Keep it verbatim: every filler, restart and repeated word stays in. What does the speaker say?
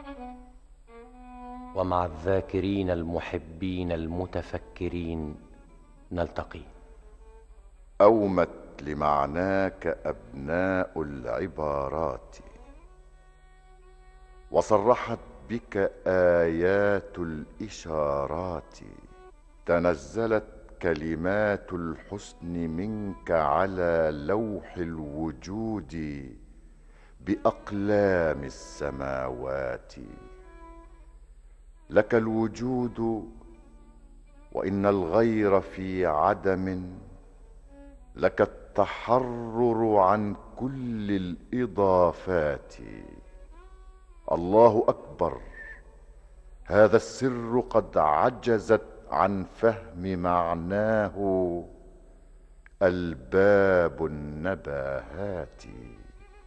ومع الذاكرين المحبين المتفكرين نلتقي. أومت لمعناك أبناء العبارات، وصرحت بك آيات الإشارات، تنزلت كلمات الحسن منك على لوح الوجود بأقلام السماوات. لك الوجود وإن الغير في عدم، لك التحرر عن كل الإضافات. الله أكبر، هذا السر قد عجزت عن فهم معناه ألباب النباهات.